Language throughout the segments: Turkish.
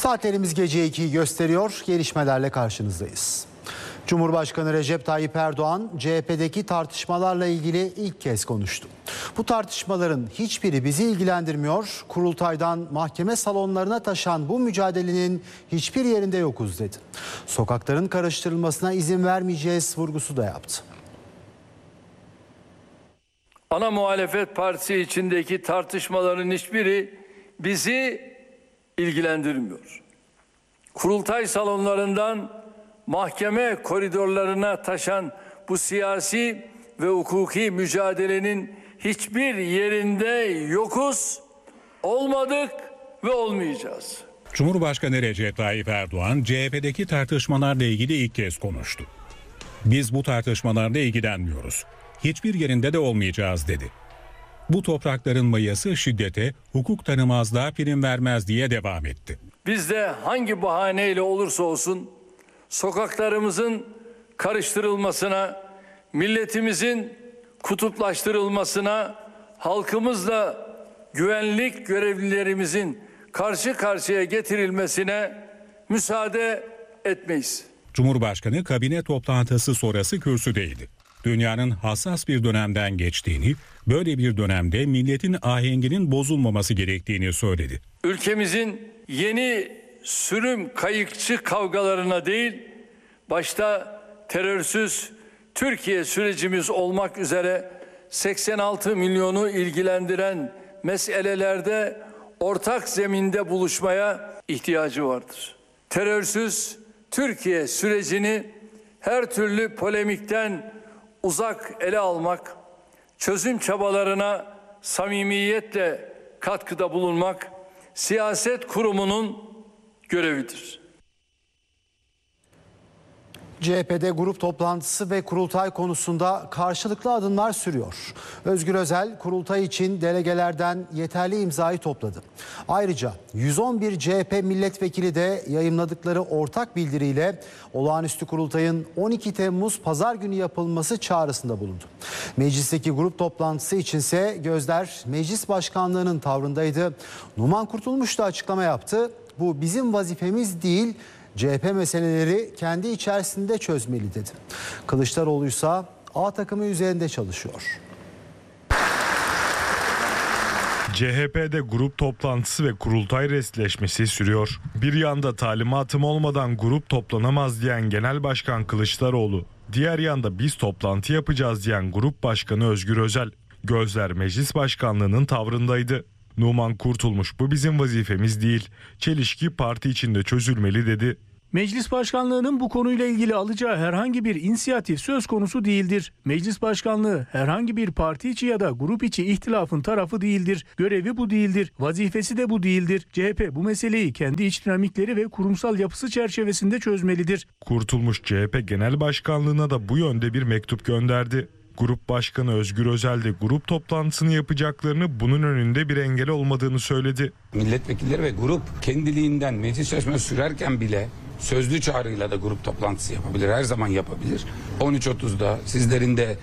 Saatlerimiz gece 2'yi gösteriyor. Gelişmelerle karşınızdayız. Cumhurbaşkanı Recep Tayyip Erdoğan CHP'deki tartışmalarla ilgili ilk kez konuştu. Bu tartışmaların hiçbiri bizi ilgilendirmiyor. Kurultaydan mahkeme salonlarına taşan bu mücadelenin hiçbir yerinde yokuz dedi. Sokakların karıştırılmasına izin vermeyeceğiz vurgusu da yaptı. Ana muhalefet partisi içindeki tartışmaların hiçbiri bizi ilgilendirmiyor. Kurultay salonlarından mahkeme koridorlarına taşan bu siyasi ve hukuki mücadelenin hiçbir yerinde yokuz, olmadık ve olmayacağız. Cumhurbaşkanı Recep Tayyip Erdoğan CHP'deki tartışmalarla ilgili ilk kez konuştu. Biz bu tartışmalarla ilgilenmiyoruz. Hiçbir yerinde de olmayacağız dedi. Bu toprakların mayası şiddete, hukuk tanımazlığa prim vermez diye devam etti. Biz de hangi bahaneyle olursa olsun sokaklarımızın karıştırılmasına, milletimizin kutuplaştırılmasına, halkımızla güvenlik görevlilerimizin karşı karşıya getirilmesine müsaade etmeyiz. Cumhurbaşkanı kabine toplantısı sonrası kürsüdeydi. Dünyanın hassas bir dönemden geçtiğini, böyle bir dönemde milletin ahenginin bozulmaması gerektiğini söyledi. Ülkemizin yeni sürüm kayıkçı kavgalarına değil, başta terörsüz Türkiye sürecimiz olmak üzere 86 milyonu ilgilendiren meselelerde ortak zeminde buluşmaya ihtiyacı vardır. Terörsüz Türkiye sürecini her türlü polemikten uzak ele almak, çözüm çabalarına samimiyetle katkıda bulunmak siyaset kurumunun görevidir. CHP'de grup toplantısı ve kurultay konusunda karşılıklı adımlar sürüyor. Özgür Özel kurultay için delegelerden yeterli imzayı topladı. Ayrıca 111 CHP milletvekili de yayımladıkları ortak bildiriyle olağanüstü kurultayın 12 Temmuz Pazar günü yapılması çağrısında bulundu. Meclisteki grup toplantısı içinse gözler meclis başkanlığının tavrındaydı. Numan Kurtulmuş da açıklama yaptı. Bu bizim vazifemiz değil, CHP meseleleri kendi içerisinde çözmeli dedi. Kılıçdaroğlu ise A takımı üzerinde çalışıyor. CHP'de grup toplantısı ve kurultay restleşmesi sürüyor. Bir yanda talimatım olmadan grup toplanamaz diyen Genel Başkan Kılıçdaroğlu, diğer yanda biz toplantı yapacağız diyen Grup Başkanı Özgür Özel. Gözler Meclis Başkanlığı'nın tavrındaydı. Numan Kurtulmuş bu bizim vazifemiz değil, çelişki parti içinde çözülmeli dedi. Meclis Başkanlığı'nın bu konuyla ilgili alacağı herhangi bir inisiyatif söz konusu değildir. Meclis Başkanlığı herhangi bir parti içi ya da grup içi ihtilafın tarafı değildir. Görevi bu değildir. Vazifesi de bu değildir. CHP bu meseleyi kendi iç dinamikleri ve kurumsal yapısı çerçevesinde çözmelidir. Kurtulmuş CHP Genel Başkanlığı'na da bu yönde bir mektup gönderdi. Grup Başkanı Özgür Özel de grup toplantısını yapacaklarını, bunun önünde bir engel olmadığını söyledi. Milletvekilleri ve grup kendiliğinden meclis çalışması sürerken bile sözlü çağrıyla da grup toplantısı yapabilir. Her zaman yapabilir. 13.30'da sizlerin de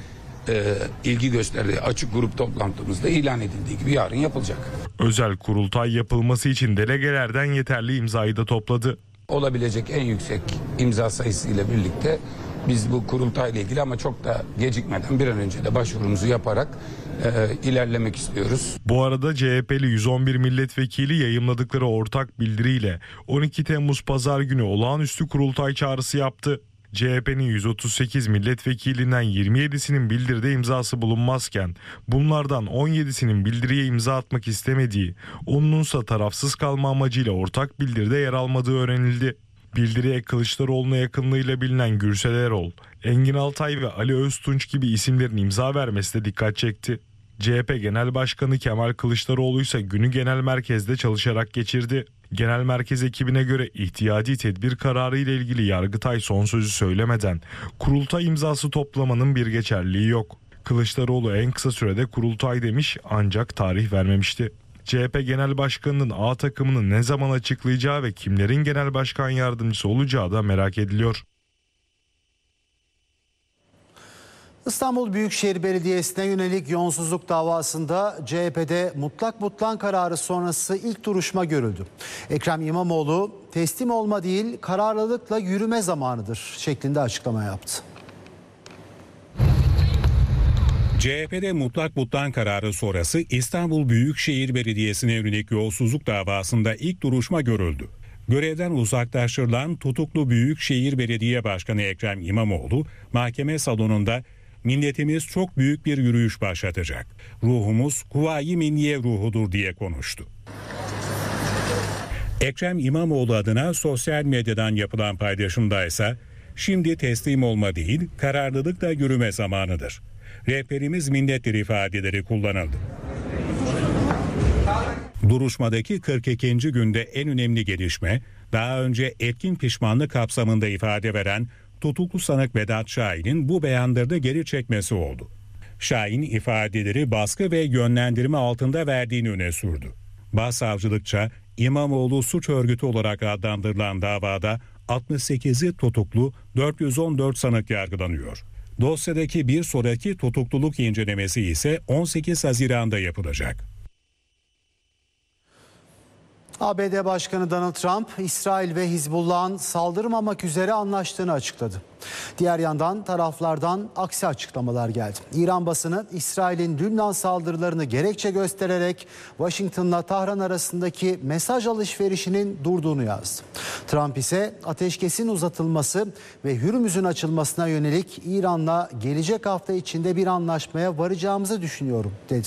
ilgi gösterdiği açık grup toplantımızda ilan edildiği gibi yarın yapılacak. Özel kurultay yapılması için delegelerden yeterli imzayı da topladı. Olabilecek en yüksek imza sayısıyla birlikte biz bu kurultayla ilgili ama çok da gecikmeden bir an önce de başvurumuzu yaparak ilerlemek istiyoruz. Bu arada CHP'li 111 milletvekili yayımladıkları ortak bildiriyle 12 Temmuz Pazar günü olağanüstü kurultay çağrısı yaptı. CHP'nin 138 milletvekilinden 27'sinin bildiride imzası bulunmazken bunlardan 17'sinin bildiriye imza atmak istemediği, onunsa tarafsız kalma amacıyla ortak bildiride yer almadığı öğrenildi. Bildiriye Kılıçdaroğlu'na yakınlığıyla bilinen Gürsel Erol, Engin Altay ve Ali Öztunç gibi isimlerin imza vermesi de dikkat çekti. CHP Genel Başkanı Kemal Kılıçdaroğlu ise günü genel merkezde çalışarak geçirdi. Genel merkez ekibine göre ihtiyati tedbir kararı ile ilgili Yargıtay son sözü söylemeden kurultay imzası toplamanın bir geçerliliği yok. Kılıçdaroğlu en kısa sürede kurultay demiş ancak tarih vermemişti. CHP Genel Başkanı'nın A takımını ne zaman açıklayacağı ve kimlerin genel başkan yardımcısı olacağı da merak ediliyor. İstanbul Büyükşehir Belediyesi'ne yönelik yolsuzluk davasında CHP'de mutlak butlan kararı sonrası ilk duruşma görüldü. Ekrem İmamoğlu teslim olma değil kararlılıkla yürüme zamanıdır şeklinde açıklama yaptı. CHP'de mutlak butlan kararı sonrası İstanbul Büyükşehir Belediyesi'ne yönelik yolsuzluk davasında ilk duruşma görüldü. Görevden uzaklaştırılan tutuklu Büyükşehir Belediye Başkanı Ekrem İmamoğlu mahkeme salonunda "Milletimiz çok büyük bir yürüyüş başlatacak. Ruhumuz Kuvayi Milliye ruhudur" diye konuştu. Ekrem İmamoğlu adına sosyal medyadan yapılan paylaşımda ise "Şimdi teslim olma değil, kararlılıkla yürüme zamanıdır. Rehberimiz millettir" ifadeleri kullanıldı. Duruşmadaki 42. günde en önemli gelişme, daha önce etkin pişmanlık kapsamında ifade veren tutuklu sanık Vedat Şahin'in bu beyanları da geri çekmesi oldu. Şahin ifadeleri baskı ve yönlendirme altında verdiğini öne sürdü. Başsavcılıkça İmamoğlu suç örgütü olarak adlandırılan davada 68'i tutuklu, 414 sanık yargılanıyor. Dosyadaki bir sonraki tutukluluk incelemesi ise 18 Haziran'da yapılacak. ABD Başkanı Donald Trump, İsrail ve Hizbullah'ın saldırmamak üzere anlaştığını açıkladı. Diğer yandan taraflardan aksi açıklamalar geldi. İran basını İsrail'in Lübnan saldırılarını gerekçe göstererek Washington'la Tahran arasındaki mesaj alışverişinin durduğunu yazdı. Trump ise ateşkesin uzatılması ve Hürmüz'ün açılmasına yönelik İran'la gelecek hafta içinde bir anlaşmaya varacağımızı düşünüyorum dedi.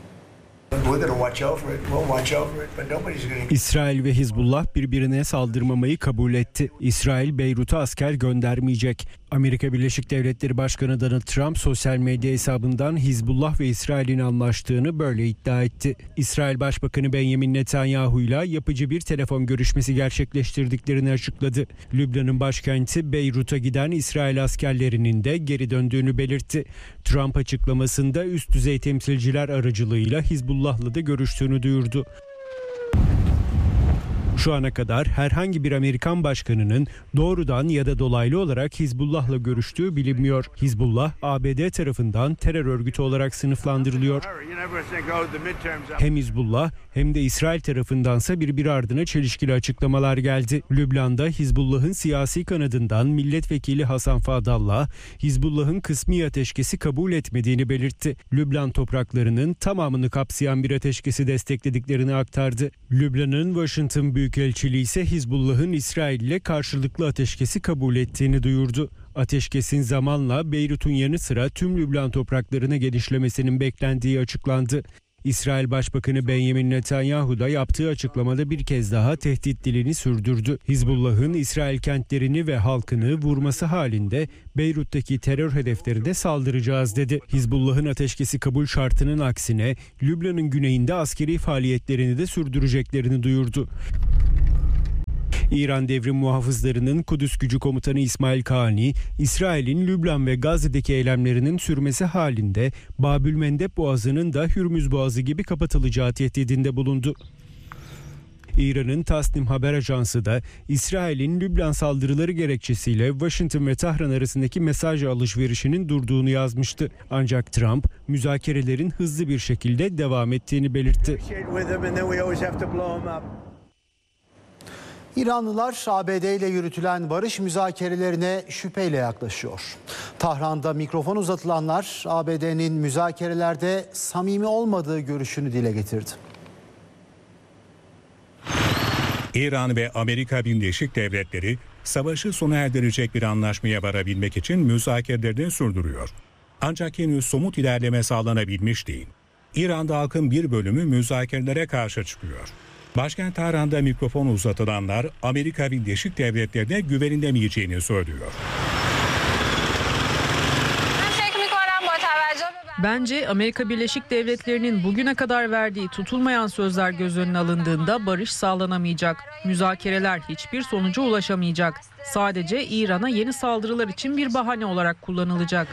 İsrail ve Hizbullah birbirine saldırmamayı kabul etti. İsrail Beyrut'a asker göndermeyecek. Amerika Birleşik Devletleri Başkanı Donald Trump sosyal medya hesabından Hizbullah ve İsrail'in anlaştığını böyle iddia etti. İsrail Başbakanı Benjamin Netanyahu'yla yapıcı bir telefon görüşmesi gerçekleştirdiklerini açıkladı. Lübnan'ın başkenti Beyrut'a giden İsrail askerlerinin de geri döndüğünü belirtti. Trump açıklamasında üst düzey temsilciler aracılığıyla Hizbullah'la da görüştüğünü duyurdu. Şu ana kadar herhangi bir Amerikan başkanının doğrudan ya da dolaylı olarak Hizbullah'la görüştüğü bilinmiyor. Hizbullah, ABD tarafından terör örgütü olarak sınıflandırılıyor. Hem Hizbullah hem de İsrail tarafındansa birbiri ardına çelişkili açıklamalar geldi. Lübnan'da Hizbullah'ın siyasi kanadından milletvekili Hasan Fadallah, Hizbullah'ın kısmi ateşkesi kabul etmediğini belirtti. Lübnan topraklarının tamamını kapsayan bir ateşkesi desteklediklerini aktardı. Lübnan'ın Washington Büyükelçiliği ise Hizbullah'ın İsrail ile karşılıklı ateşkesi kabul ettiğini duyurdu. Ateşkesin zamanla Beyrut'un yanı sıra tüm Lübnan topraklarına genişlemesinin beklendiği açıklandı. İsrail Başbakanı Benjamin Netanyahu da yaptığı açıklamada bir kez daha tehdit dilini sürdürdü. Hizbullah'ın İsrail kentlerini ve halkını vurması halinde Beyrut'taki terör hedeflerine saldıracağız dedi. Hizbullah'ın ateşkesi kabul şartının aksine Lübnan'ın güneyinde askeri faaliyetlerini de sürdüreceklerini duyurdu. İran Devrim Muhafızları'nın Kudüs Gücü Komutanı İsmail Kani, İsrail'in Lübnan ve Gazze'deki eylemlerinin sürmesi halinde Babülmendeb Boğazı'nın da Hürmüz Boğazı gibi kapatılacağı tehdidinde bulundu. İran'ın Tasnim haber ajansı da İsrail'in Lübnan saldırıları gerekçesiyle Washington ve Tahran arasındaki mesaj alışverişinin durduğunu yazmıştı. Ancak Trump müzakerelerin hızlı bir şekilde devam ettiğini belirtti. İranlılar ABD ile yürütülen barış müzakerelerine şüpheyle yaklaşıyor. Tahran'da mikrofon uzatılanlar ABD'nin müzakerelerde samimi olmadığı görüşünü dile getirdi. İran ve Amerika Birleşik Devletleri savaşı sona erdirecek bir anlaşmaya varabilmek için müzakerelerini sürdürüyor. Ancak henüz somut ilerleme sağlanabilmiş değil. İran'da halkın bir bölümü müzakerelere karşı çıkıyor. Başkent Tahran'da mikrofon uzatılanlar Amerika Birleşik Devletleri'ne güvenilemeyeceğini söylüyor. Bence Amerika Birleşik Devletleri'nin bugüne kadar verdiği tutulmayan sözler göz önüne alındığında barış sağlanamayacak. Müzakereler hiçbir sonuca ulaşamayacak. Sadece İran'a yeni saldırılar için bir bahane olarak kullanılacak.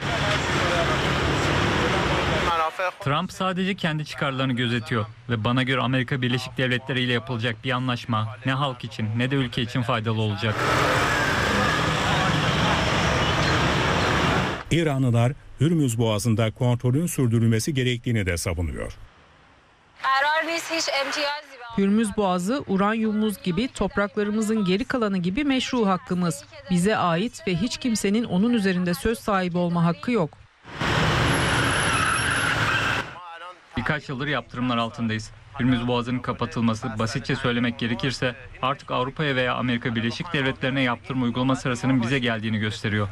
Trump sadece kendi çıkarlarını gözetiyor ve bana göre Amerika Birleşik Devletleri ile yapılacak bir anlaşma ne halk için ne de ülke için faydalı olacak. İranlılar Hürmüz Boğazı'nda kontrolün sürdürülmesi gerektiğini de savunuyor. Hürmüz Boğazı, uranyumumuz gibi, topraklarımızın geri kalanı gibi meşru hakkımız. Bize ait ve hiç kimsenin onun üzerinde söz sahibi olma hakkı yok. Birkaç yıldır yaptırımlar altındayız. Hürmüz Boğazı'nın kapatılması, basitçe söylemek gerekirse, artık Avrupa'ya veya Amerika Birleşik Devletleri'ne yaptırım uygulama sırasının bize geldiğini gösteriyor.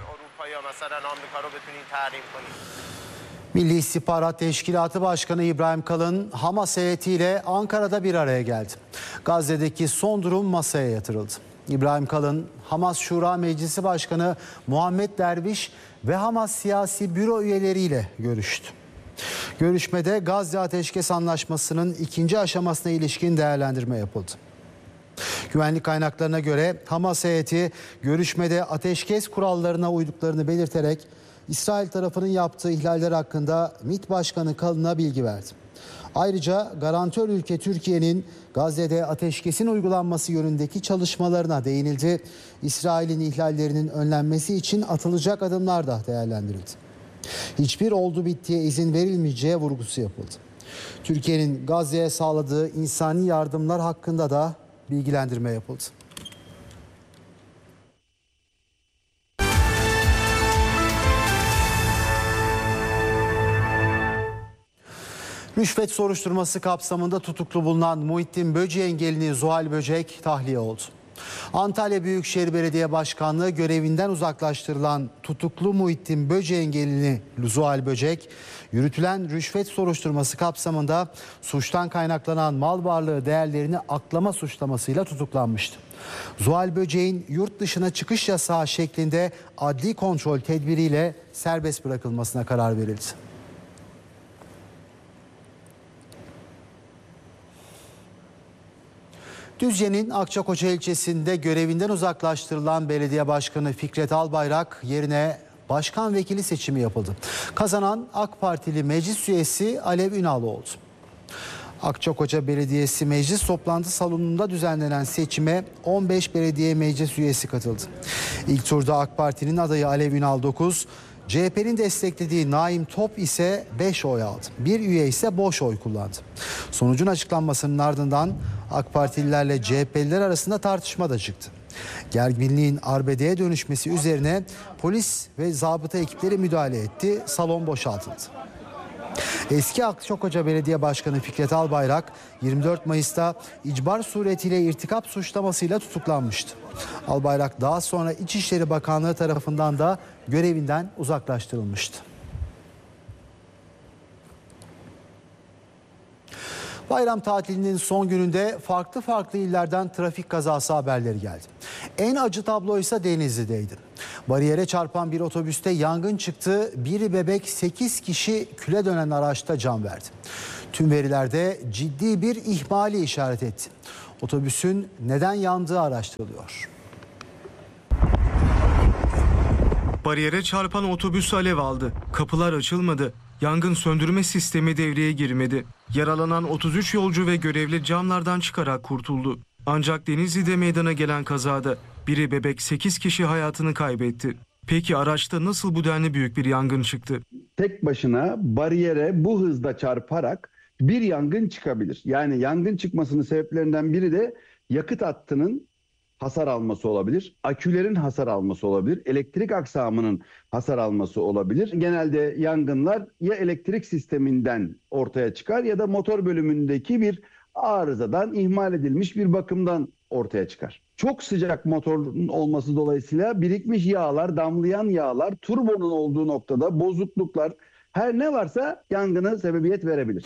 Milli İstihbarat Teşkilatı Başkanı İbrahim Kalın, Hamas heyetiyle Ankara'da bir araya geldi. Gazze'deki son durum masaya yatırıldı. İbrahim Kalın, Hamas Şura Meclisi Başkanı Muhammed Derviş ve Hamas siyasi büro üyeleriyle görüştü. Görüşmede Gazze Ateşkes Anlaşması'nın 2. aşamasına ilişkin değerlendirme yapıldı. Güvenlik kaynaklarına göre Hamas heyeti görüşmede ateşkes kurallarına uyduklarını belirterek İsrail tarafının yaptığı ihlaller hakkında MİT Başkanı Kalın'a bilgi verdi. Ayrıca garantör ülke Türkiye'nin Gazze'de ateşkesin uygulanması yönündeki çalışmalarına değinildi. İsrail'in ihlallerinin önlenmesi için atılacak adımlar da değerlendirildi. Hiçbir oldu bittiye izin verilmeyeceği vurgusu yapıldı. Türkiye'nin Gazze'ye sağladığı insani yardımlar hakkında da bilgilendirme yapıldı. Rüşvet soruşturması kapsamında tutuklu bulunan Muhittin Böcek'in gelini Zuhal Böcek tahliye oldu. Antalya Büyükşehir Belediye Başkanlığı görevinden uzaklaştırılan tutuklu Muhittin Böcek'in gelini Zuhal Böcek, yürütülen rüşvet soruşturması kapsamında suçtan kaynaklanan mal varlığı değerlerini aklama suçlamasıyla tutuklanmıştı. Zuhal Böcek'in yurt dışına çıkış yasağı şeklinde adli kontrol tedbiriyle serbest bırakılmasına karar verildi. Düzce'nin Akçakoca ilçesinde görevinden uzaklaştırılan belediye başkanı Fikret Albayrak yerine başkan vekili seçimi yapıldı. Kazanan AK Partili meclis üyesi Alev Ünal oldu. Akçakoca Belediyesi Meclis Toplantı Salonu'nda düzenlenen seçime 15 belediye meclis üyesi katıldı. İlk turda AK Parti'nin adayı Alev Ünal 9, CHP'nin desteklediği Naim Top ise 5 oy aldı. Bir üye ise boş oy kullandı. Sonucun açıklanmasının ardından AK Partililerle CHP'liler arasında tartışma da çıktı. Gerginliğin arbedeye dönüşmesi üzerine polis ve zabıta ekipleri müdahale etti. Salon boşaltıldı. Eski Akçakoca Belediye Başkanı Fikret Albayrak 24 Mayıs'ta icbar suretiyle irtikap suçlamasıyla tutuklanmıştı. Albayrak daha sonra İçişleri Bakanlığı tarafından da görevinden uzaklaştırılmıştı. Bayram tatilinin son gününde farklı illerden trafik kazası haberleri geldi. En acı tablo ise Denizli'deydi. Bariyere çarpan bir otobüste yangın çıktı. Biri bebek, 8 kişi küle dönen araçta can verdi. Tüm verilerde ciddi bir ihmali işaret etti. Otobüsün neden yandığı araştırılıyor. Bariyere çarpan otobüs alev aldı. Kapılar açılmadı. Yangın söndürme sistemi devreye girmedi. Yaralanan 33 yolcu ve görevli camlardan çıkarak kurtuldu. Ancak Denizli'de meydana gelen kazada biri bebek, 8 kişi hayatını kaybetti. Peki araçta nasıl bu denli büyük bir yangın çıktı? Tek başına bariyere bu hızda çarparak bir yangın çıkabilir. Yani yangın çıkmasının sebeplerinden biri de yakıt hattının hasar alması olabilir. Akülerin hasar alması olabilir. Elektrik aksamının hasar alması olabilir. Genelde yangınlar ya elektrik sisteminden ortaya çıkar ya da motor bölümündeki bir arızadan, ihmal edilmiş bir bakımdan ortaya çıkar. Çok sıcak motorun olması dolayısıyla birikmiş yağlar, damlayan yağlar, turbonun olduğu noktada bozukluklar, her ne varsa yangına sebebiyet verebilir.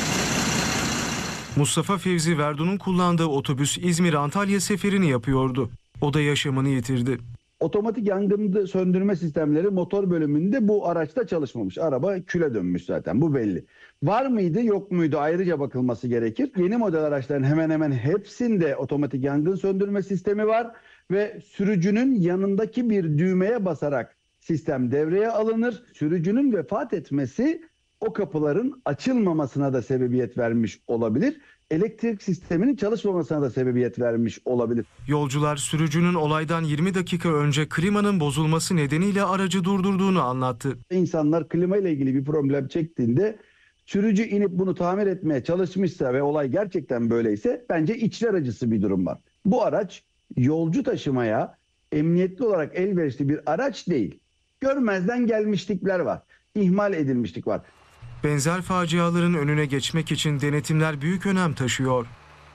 Mustafa Fevzi Verdun'un kullandığı otobüs İzmir-Antalya seferini yapıyordu. O da yaşamını yitirdi. Otomatik yangın söndürme sistemleri motor bölümünde bu araçta çalışmamış. Araba küle dönmüş zaten, bu belli. Var mıydı yok muydu ayrıca bakılması gerekir. Yeni model araçların hemen hemen hepsinde otomatik yangın söndürme sistemi var. Ve sürücünün yanındaki bir düğmeye basarak sistem devreye alınır. Sürücünün vefat etmesi o kapıların açılmamasına da sebebiyet vermiş olabilir. elektrik sisteminin çalışmamasına da sebebiyet vermiş olabilir. Yolcular sürücünün olaydan 20 dakika önce klimanın bozulması nedeniyle aracı durdurduğunu anlattı. İnsanlar klima ile ilgili bir problem çektiğinde sürücü inip bunu tamir etmeye çalışmışsa ve olay gerçekten böyleyse bence içler acısı bir durum var. Bu araç yolcu taşımaya emniyetli olarak elverişli bir araç değil. Görmezden gelmişlikler var. İhmal edilmişlik var. Benzer faciaların önüne geçmek için denetimler büyük önem taşıyor.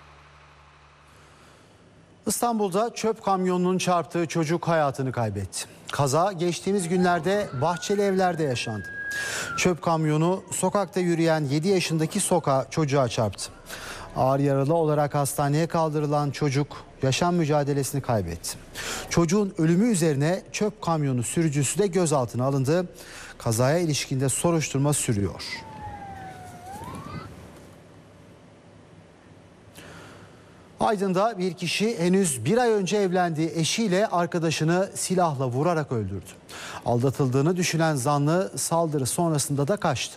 İstanbul'da çöp kamyonunun çarptığı çocuk hayatını kaybetti. Kaza geçtiğimiz günlerde Bahçeli Evler'de yaşandı. Çöp kamyonu sokakta yürüyen 7 yaşındaki çocuğa çarptı. Ağır yaralı olarak hastaneye kaldırılan çocuk yaşam mücadelesini kaybetti. Çocuğun ölümü üzerine çöp kamyonu sürücüsü de gözaltına alındı. Kazaya ilişkin de soruşturma sürüyor. Aydın'da bir kişi henüz bir ay önce evlendiği eşiyle arkadaşını silahla vurarak öldürdü. Aldatıldığını düşünen zanlı saldırı sonrasında da kaçtı.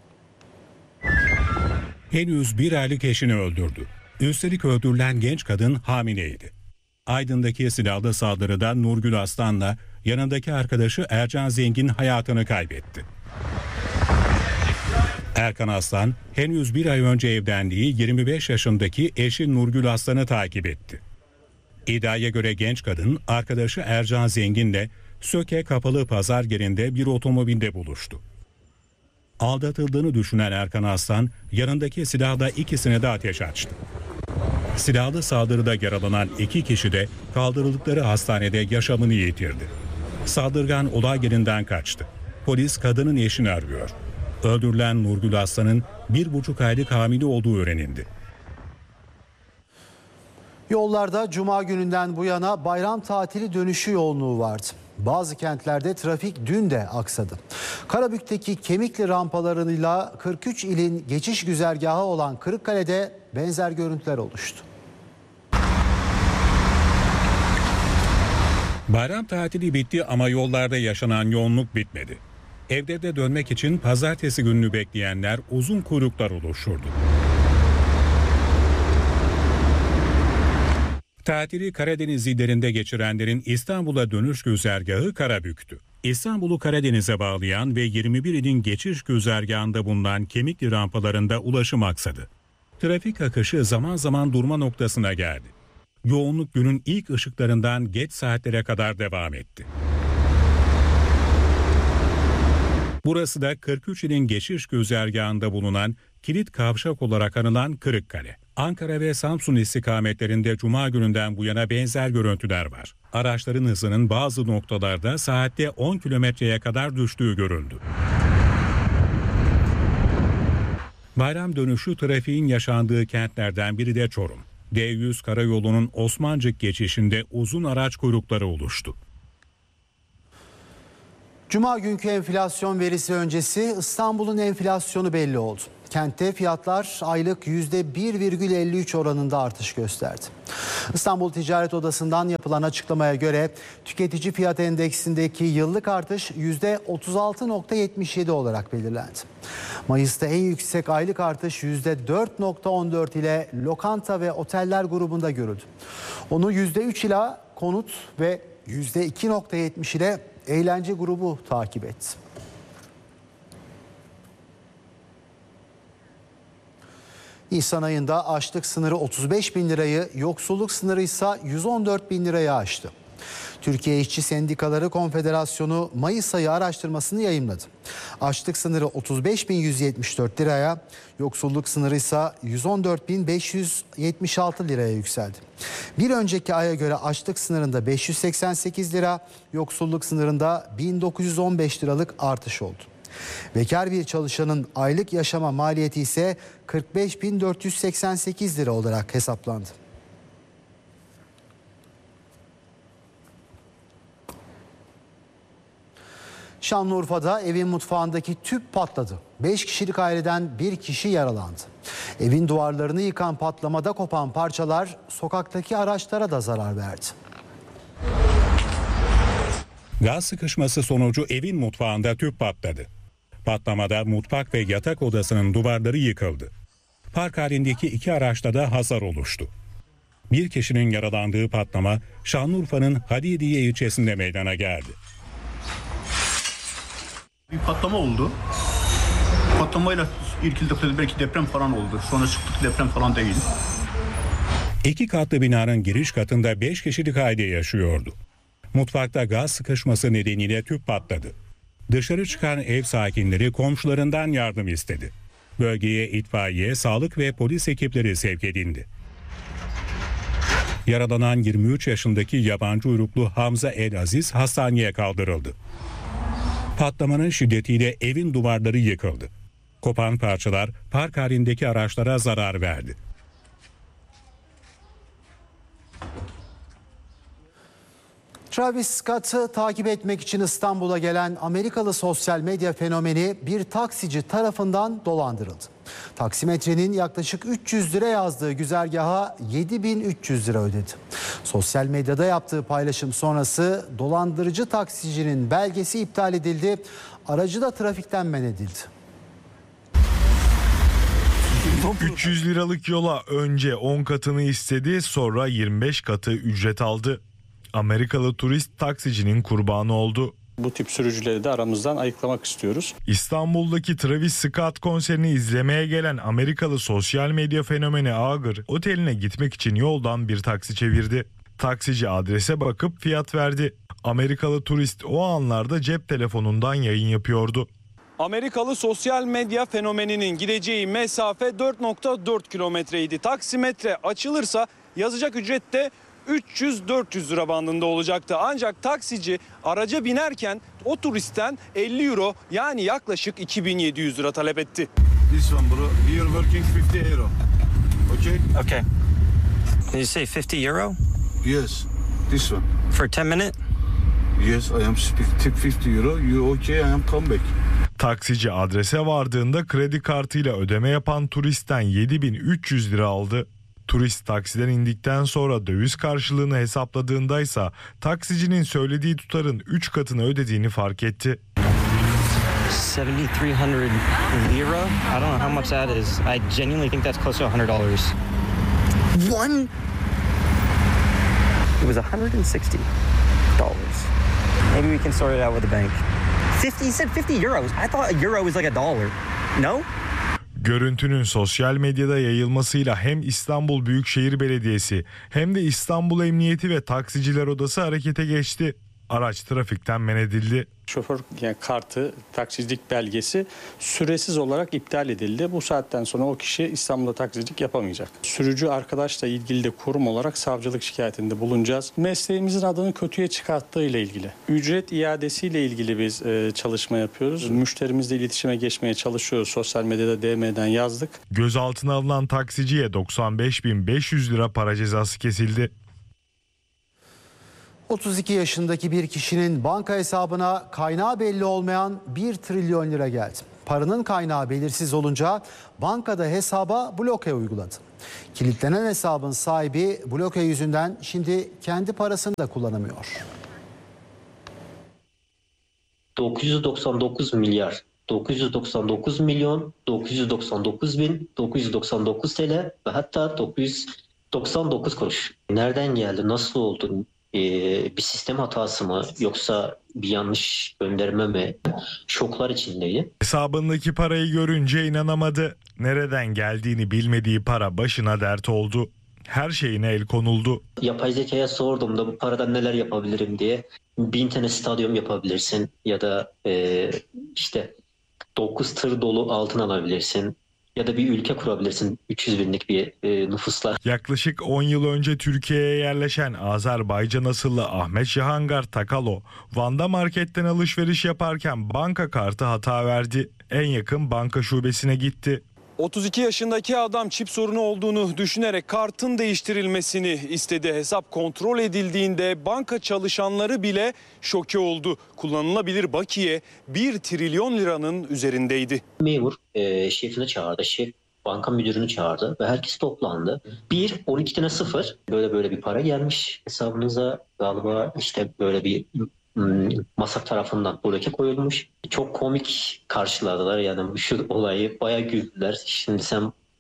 Henüz bir aylık eşini öldürdü. Üstelik öldürülen genç kadın hamileydi. Aydın'daki silahlı saldırıda Nurgül Aslan'la yanındaki arkadaşı Ercan Zengin hayatını kaybetti. Erkan Aslan henüz bir ay önce evlendiği 25 yaşındaki eşi Nurgül Aslan'ı takip etti. İddiaya göre genç kadın arkadaşı Ercan Zengin'le Söke Kapalı Pazar yerinde bir otomobilde buluştu. Aldatıldığını düşünen Erkan Aslan yanındaki silahla ikisine de ateş açtı. Silahlı saldırıda yaralanan 2 kişi de kaldırıldıkları hastanede yaşamını yitirdi. Saldırgan olay yerinden kaçtı. Polis kadının eşini arıyor. Öldürülen Nurgül Aslan'ın 1,5 aylık hamile olduğu öğrenildi. Yollarda Cuma gününden bu yana bayram tatili dönüşü yoğunluğu vardı. Bazı kentlerde trafik dün de aksadı. Karabük'teki Kemikli rampalarıyla 43 ilin geçiş güzergahı olan Kırıkkale'de benzer görüntüler oluştu. Bayram tatili bitti ama yollarda yaşanan yoğunluk bitmedi. Evde dönmek için pazartesi gününü bekleyenler uzun kuyruklar oluşturdu. Tatili Karadeniz illerinde geçirenlerin İstanbul'a dönüş güzergahı Karabük'tü. İstanbul'u Karadeniz'e bağlayan ve 21 ilin geçiş güzergahında bulunan Kemikli rampalarında ulaşım aksadı. Trafik akışı zaman zaman durma noktasına geldi. Yoğunluk günün ilk ışıklarından geç saatlere kadar devam etti. Burası da 43 ilin geçiş güzergahında bulunan kilit kavşak olarak anılan Kırıkkale. Ankara ve Samsun istikametlerinde Cuma gününden bu yana benzer görüntüler var. Araçların hızının bazı noktalarda saatte 10 kilometreye kadar düştüğü görüldü. Bayram dönüşü trafiğin yaşandığı kentlerden biri de Çorum. D100 karayolunun Osmancık geçişinde uzun araç kuyrukları oluştu. Cuma günkü enflasyon verisi öncesi İstanbul'un enflasyonu belli oldu. Kentte fiyatlar aylık %1,53 oranında artış gösterdi. İstanbul Ticaret Odası'ndan yapılan açıklamaya göre tüketici fiyat endeksindeki yıllık artış %36,77 olarak belirlendi. Mayıs'ta en yüksek aylık artış %4,14 ile lokanta ve oteller grubunda görüldü. Onu %3 ile konut ve %2,70 ile eğlence grubu takip etti. Nisan ayında açlık sınırı 35 bin lirayı, yoksulluk sınırı ise 114 bin lirayı aştı. Türkiye İşçi Sendikaları Konfederasyonu Mayıs ayı araştırmasını yayımladı. Açlık sınırı 35.174 liraya, yoksulluk sınırı ise 114.576 liraya yükseldi. Bir önceki aya göre açlık sınırında 588 lira, yoksulluk sınırında 1915 liralık artış oldu. Bekar bir çalışanın aylık yaşama maliyeti ise 45.488 lira olarak hesaplandı. Şanlıurfa'da evin mutfağındaki tüp patladı. 5 kişilik aileden bir kişi yaralandı. Evin duvarlarını yıkan patlamada kopan parçalar sokaktaki araçlara da zarar verdi. Gaz sıkışması sonucu evin mutfağında tüp patladı. Patlamada mutfak ve yatak odasının duvarları yıkıldı. Park halindeki 2 araçta da hasar oluştu. Bir kişinin yaralandığı patlama Şanlıurfa'nın Hadidiye ilçesinde meydana geldi. Bir patlama oldu. Patlamayla irkildik, belki deprem falan oldu. Sonra çıktık, deprem falan değil. 2 katlı binanın giriş katında 5 kişilik aile yaşıyordu. Mutfakta gaz sıkışması nedeniyle tüp patladı. Dışarı çıkan ev sakinleri komşularından yardım istedi. Bölgeye itfaiye, sağlık ve polis ekipleri sevk edildi. Yaralanan 23 yaşındaki yabancı uyruklu Hamza El Aziz hastaneye kaldırıldı. Patlamanın şiddetiyle evin duvarları yıkıldı. Kopan parçalar park halindeki araçlara zarar verdi. Travis Scott'ı takip etmek için İstanbul'a gelen Amerikalı sosyal medya fenomeni bir taksici tarafından dolandırıldı. Taksimetrenin yaklaşık 300 lira yazdığı güzergaha 7.300 lira ödedi. Sosyal medyada yaptığı paylaşım sonrası dolandırıcı taksicinin belgesi iptal edildi. Aracı da trafikten men edildi. 300 liralık yola önce 10 katını istedi, sonra 25 katı ücret aldı. Amerikalı turist taksicinin kurbanı oldu. Bu tip sürücüleri de aramızdan ayıklamak istiyoruz. İstanbul'daki Travis Scott konserini izlemeye gelen Amerikalı sosyal medya fenomeni Ağır, oteline gitmek için yoldan bir taksi çevirdi. Taksici adrese bakıp fiyat verdi. Amerikalı turist o anlarda cep telefonundan yayın yapıyordu. Amerikalı sosyal medya fenomeninin gideceği mesafe 4.4 kilometreydi. Taksimetre açılırsa yazacak ücret de 300-400 lira bandında olacaktı. Ancak taksici araca binerken o turistten 50 euro yani yaklaşık 2700 lira talep etti. This one bro, you're working 50 euro. Okay? Okay. Did you say 50 euro? Yes, this one. For 10 minutes? Yes, I am speak 50 euro. You okay, I am come back. Taksici adrese vardığında kredi kartıyla ödeme yapan turistten 7.300 lira aldı. Turist taksiden indikten sonra döviz karşılığını hesapladığındaysa taksicinin söylediği tutarın 3 katını ödediğini fark etti. 7,300 lira? I don't know how much that is. I genuinely think that's close to $100. One? It was $160. Maybe we can sort it out with the bank. 50, you said 50 euros. I thought a euro was like a dollar. No? Görüntünün sosyal medyada yayılmasıyla hem İstanbul Büyükşehir Belediyesi hem de İstanbul Emniyeti ve Taksiciler Odası harekete geçti. Araç trafikten men edildi. Şoför kartı, taksicilik belgesi süresiz olarak iptal edildi. Bu saatten sonra o kişi İstanbul'da taksicilik yapamayacak. Sürücü arkadaşla ilgili de kurum olarak savcılık şikayetinde bulunacağız. Mesleğimizin adını kötüye çıkarttığı ile ilgili. Ücret iadesiyle ilgili biz çalışma yapıyoruz. Müşterimizle iletişime geçmeye çalışıyoruz. Sosyal medyada DM'den yazdık. Gözaltına alınan taksiciye 95.500 lira para cezası kesildi. 32 yaşındaki bir kişinin banka hesabına kaynağı belli olmayan 1 trilyon lira geldi. Paranın kaynağı belirsiz olunca bankada hesaba bloke uyguladı. Kilitlenen hesabın sahibi bloke yüzünden şimdi kendi parasını da kullanamıyor. 999 milyar 999 milyon 999 bin 999 TL ve hatta 999 kuruş. Nereden geldi, nasıl oldu? Bir sistem hatası mı yoksa bir yanlış gönderme mi? Şoklar içindeydi. Hesabındaki parayı görünce inanamadı. Nereden geldiğini bilmediği para başına dert oldu. Her şeyine el konuldu. Yapay zekaya sordum da bu paradan neler yapabilirim diye. 1000 tane stadyum yapabilirsin ya da işte 9 tır dolu altın alabilirsin. Ya da bir ülke kurabilirsin 300 binlik bir nüfusla. Yaklaşık 10 yıl önce Türkiye'ye yerleşen Azerbaycan asıllı Ahmet Cihangar Takalo, Van'da marketten alışveriş yaparken banka kartı hata verdi. En yakın banka şubesine gitti. 32 yaşındaki adam çip sorunu olduğunu düşünerek kartın değiştirilmesini istedi. Hesap kontrol edildiğinde banka çalışanları bile şoke oldu. Kullanılabilir bakiye 1 trilyon liranın üzerindeydi. Memur şefini çağırdı, şef banka müdürünü çağırdı ve herkes toplandı. 12 tane 0 böyle bir para gelmiş hesabınıza, galiba işte böyle bir masa tarafından bloke koyulmuş. Çok komik karşıladılar yani şu olayı, bayağı güldüler. Şimdi sen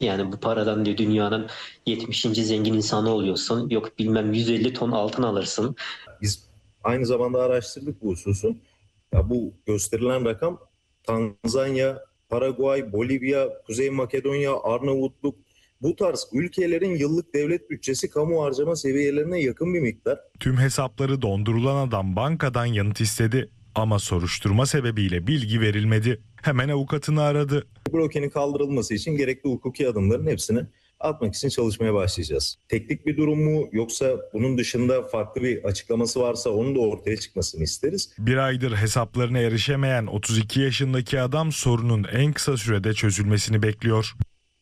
Yani bu paradan diyor dünyanın 70. zengin insanı oluyorsun. Yok bilmem 150 ton altın alırsın. Biz aynı zamanda araştırdık bu hususu. Ya bu gösterilen rakam Tanzanya, Paraguay, Bolivya, Kuzey Makedonya, Arnavutluk, bu tarz ülkelerin yıllık devlet bütçesi kamu harcama seviyelerine yakın bir miktar. Tüm hesapları dondurulan adam bankadan yanıt istedi ama soruşturma sebebiyle bilgi verilmedi. Hemen avukatını aradı. Blokenin kaldırılması için gerekli hukuki adımların hepsini atmak için çalışmaya başlayacağız. Teknik bir durum mu yoksa bunun dışında farklı bir açıklaması varsa onun da ortaya çıkmasını isteriz. Bir aydır hesaplarına erişemeyen 32 yaşındaki adam sorunun en kısa sürede çözülmesini bekliyor.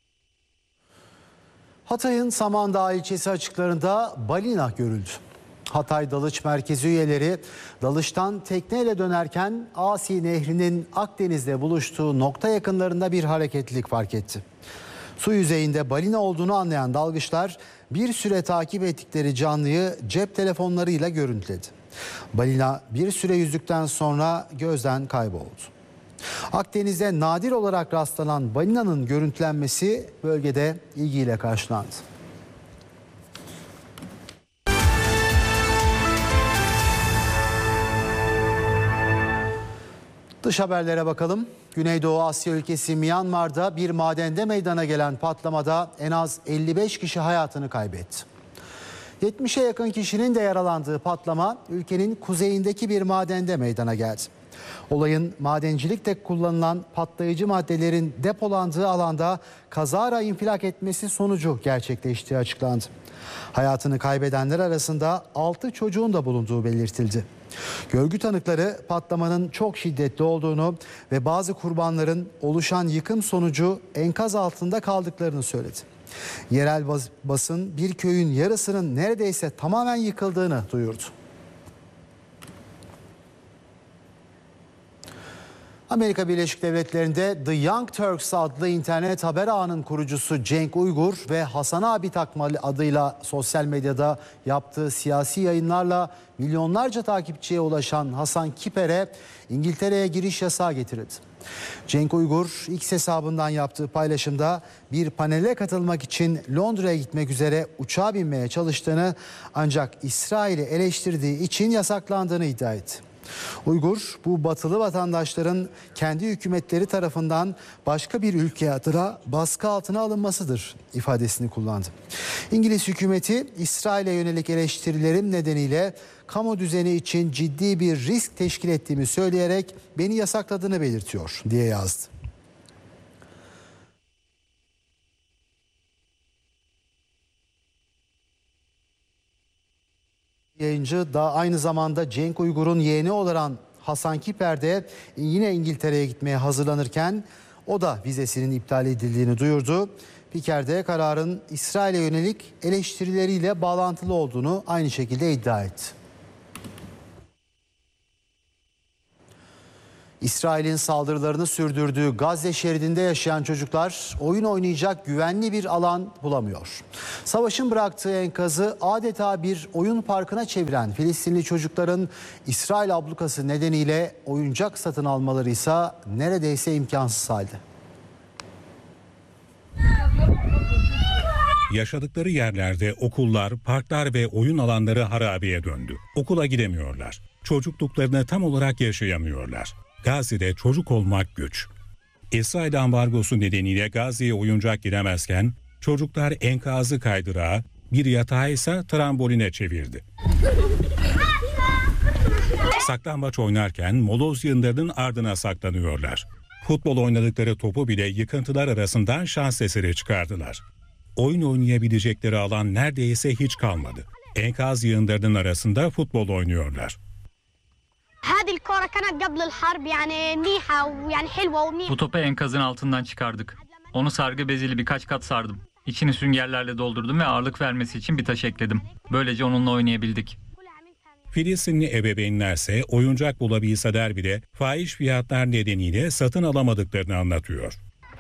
Hatay'ın Samandağ ilçesi açıklarında balina görüldü. Hatay Dalış Merkezi üyeleri dalıştan tekneyle dönerken Asi Nehri'nin Akdeniz'de buluştuğu nokta yakınlarında bir hareketlilik fark etti. Su yüzeyinde balina olduğunu anlayan dalgıçlar bir süre takip ettikleri canlıyı cep telefonlarıyla görüntüledi. Balina bir süre yüzdükten sonra gözden kayboldu. Akdeniz'de nadir olarak rastlanan balinanın görüntülenmesi bölgede ilgiyle karşılandı. Dış haberlere bakalım. Güneydoğu Asya ülkesi Myanmar'da bir madende meydana gelen patlamada en az 55 kişi hayatını kaybetti. 70'e yakın kişinin de yaralandığı patlama ülkenin kuzeyindeki bir madende meydana geldi. Olayın madencilikte kullanılan patlayıcı maddelerin depolandığı alanda kazara infilak etmesi sonucu gerçekleştiği açıklandı. Hayatını kaybedenler arasında 6 çocuğun da bulunduğu belirtildi. Görgü tanıkları patlamanın çok şiddetli olduğunu ve bazı kurbanların oluşan yıkım sonucu enkaz altında kaldıklarını söyledi. Yerel basın bir köyün yarısının neredeyse tamamen yıkıldığını duyurdu. Amerika Birleşik Devletleri'nde The Young Turks adlı internet haber ağının kurucusu Cenk Uygur ve Hasan Abi Takma adıyla sosyal medyada yaptığı siyasi yayınlarla milyonlarca takipçiye ulaşan Hasan Kiper'e İngiltere'ye giriş yasağı getirildi. Cenk Uygur X hesabından yaptığı paylaşımda bir panele katılmak için Londra'ya gitmek üzere uçağa binmeye çalıştığını ancak İsrail'i eleştirdiği için yasaklandığını iddia etti. Uygur, bu batılı vatandaşların kendi hükümetleri tarafından başka bir ülke adına baskı altına alınmasıdır ifadesini kullandı. İngiliz hükümeti İsrail'e yönelik eleştirilerim nedeniyle kamu düzeni için ciddi bir risk teşkil ettiğimi söyleyerek beni yasakladığını belirtiyor diye yazdı. Yayıncı da aynı zamanda Cenk Uygur'un yeğeni olan Hasan Kiper de yine İngiltere'ye gitmeye hazırlanırken o da vizesinin iptal edildiğini duyurdu. Kiper de kararın İsrail'e yönelik eleştirileriyle bağlantılı olduğunu aynı şekilde iddia etti. İsrail'in saldırılarını sürdürdüğü Gazze şeridinde yaşayan çocuklar oyun oynayacak güvenli bir alan bulamıyor. Savaşın bıraktığı enkazı adeta bir oyun parkına çeviren Filistinli çocukların İsrail ablukası nedeniyle oyuncak satın almaları ise neredeyse imkansız halde. Yaşadıkları yerlerde okullar, parklar ve oyun alanları harabeye döndü. Okula gidemiyorlar. Çocukluklarını tam olarak yaşayamıyorlar. Gazze'de çocuk olmak güç. İsrail ambargosu nedeniyle Gazze'ye oyuncak giremezken çocuklar enkazı kaydırağı, bir yatağı ise tramboline çevirdi. Saklambaç oynarken moloz yığınlarının ardına saklanıyorlar. Futbol oynadıkları topu bile yıkıntılar arasından şans eseri çıkardılar. Oyun oynayabilecekleri alan neredeyse hiç kalmadı. Enkaz yığınlarının arasında futbol oynuyorlar. Bu topu enkazın altından çıkardık. Onu sargı beziyle birkaç kat sardım. İçini süngerlerle doldurdum ve ağırlık vermesi için bir taş ekledim. Böylece onunla oynayabildik. Filistinli ebeveynlerse oyuncak bulabilseler bile fahiş fiyatlar nedeniyle satın alamadıklarını anlatıyor.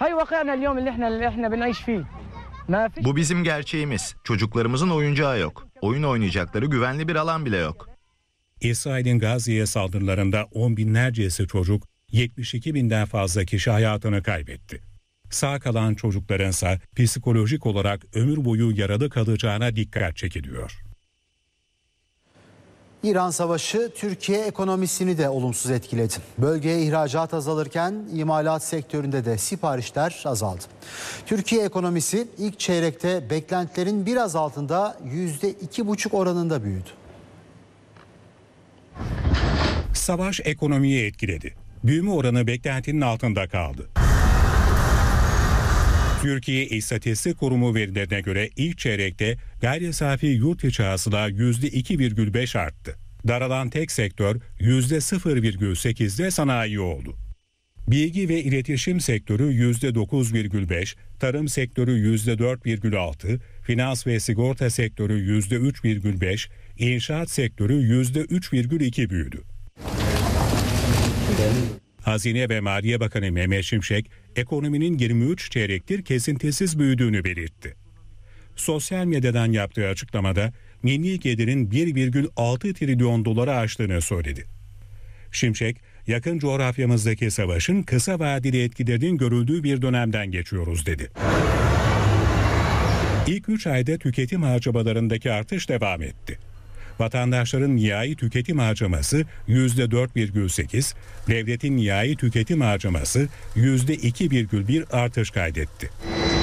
Bu bizim gerçeğimiz. Çocuklarımızın oyuncağı yok. Oyun oynayacakları güvenli bir alan bile yok. İsrail'in Gazze'ye saldırılarında 10 binlercesi çocuk, 72 binden fazla kişi hayatını kaybetti. Sağ kalan çocuklarınsa psikolojik olarak ömür boyu yaralı kalacağına dikkat çekiliyor. İran Savaşı Türkiye ekonomisini de olumsuz etkiledi. Bölgeye ihracat azalırken imalat sektöründe de siparişler azaldı. Türkiye ekonomisi ilk çeyrekte beklentilerin biraz altında %2,5 oranında büyüdü. Savaş ekonomiyi etkiledi. Büyüme oranı beklentinin altında kaldı. Türkiye İstatistik Kurumu verilerine göre ilk çeyrekte gayri safi yurt içi hasıla %2,5 arttı. Daralan tek sektör %0,8'de sanayi oldu. Bilgi ve iletişim sektörü %9,5, tarım sektörü %4,6, finans ve sigorta sektörü %3,5, inşaat sektörü %3,2 büyüdü. Hazine ve Maliye Bakanı Mehmet Şimşek, ekonominin 23 çeyrektir kesintisiz büyüdüğünü belirtti. Sosyal medyadan yaptığı açıklamada milli gelirin 1,6 trilyon doları aştığını söyledi. Şimşek, yakın coğrafyamızdaki savaşın kısa vadeli etkilerinin görüldüğü bir dönemden geçiyoruz dedi. İlk 3 ayda tüketim harcamalarındaki artış devam etti. Vatandaşların nihai tüketim harcaması %4,8, devletin nihai tüketim harcaması %2,1 artış kaydetti.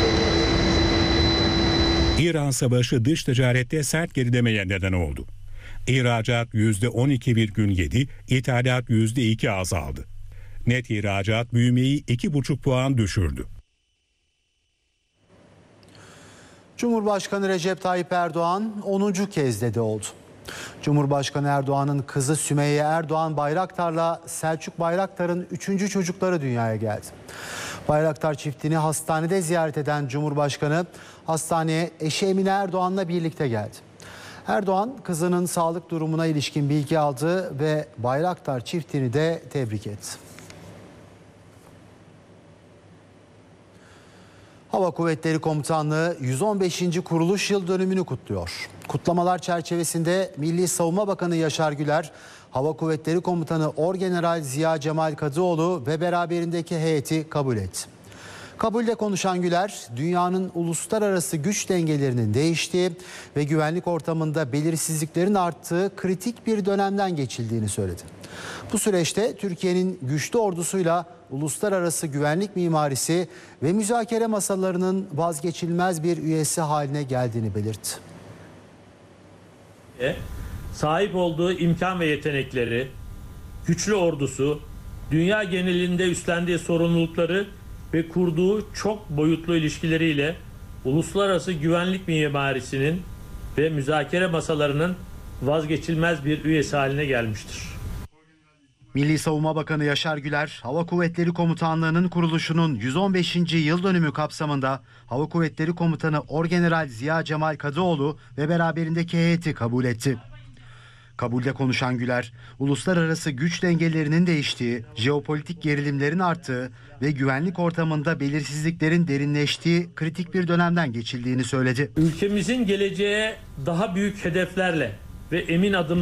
İran Savaşı dış ticarette sert gerilemeye neden oldu. İhracat %12,7, ithalat %2 azaldı. Net ihracat büyümeyi 2,5 puan düşürdü. Cumhurbaşkanı Recep Tayyip Erdoğan 10. kez dede oldu. Cumhurbaşkanı Erdoğan'ın kızı Sümeyye Erdoğan Bayraktar'la Selçuk Bayraktar'ın 3. çocukları dünyaya geldi. Bayraktar çiftini hastanede ziyaret eden Cumhurbaşkanı hastaneye eşi Emine Erdoğan'la birlikte geldi. Erdoğan kızının sağlık durumuna ilişkin bilgi aldı ve Bayraktar çiftini de tebrik etti. Hava Kuvvetleri Komutanlığı 115. kuruluş yıl dönümünü kutluyor. Kutlamalar çerçevesinde Milli Savunma Bakanı Yaşar Güler, Hava Kuvvetleri Komutanı Orgeneral Ziya Cemal Kadıoğlu ve beraberindeki heyeti kabul etti. Kabulde konuşan Güler, dünyanın uluslararası güç dengelerinin değiştiği ve güvenlik ortamında belirsizliklerin arttığı kritik bir dönemden geçildiğini söyledi. Bu süreçte Türkiye'nin güçlü ordusuyla uluslararası güvenlik mimarisi ve müzakere masalarının vazgeçilmez bir üyesi haline geldiğini belirtti. Sahip olduğu imkan ve yetenekleri, güçlü ordusu, dünya genelinde üstlendiği sorumlulukları ve kurduğu çok boyutlu ilişkileriyle uluslararası güvenlik mimarisinin ve müzakere masalarının vazgeçilmez bir üyesi haline gelmiştir. Milli Savunma Bakanı Yaşar Güler, Hava Kuvvetleri Komutanlığı'nın kuruluşunun 115. yıl dönümü kapsamında Hava Kuvvetleri Komutanı Orgeneral Ziya Cemal Kadıoğlu ve beraberindeki heyeti kabul etti. Kabulde konuşan Güler, uluslararası güç dengelerinin değiştiği, jeopolitik gerilimlerin arttığı ve güvenlik ortamında belirsizliklerin derinleştiği kritik bir dönemden geçildiğini söyledi. Ülkemizin geleceğe daha büyük hedeflerle ve emin adımlarla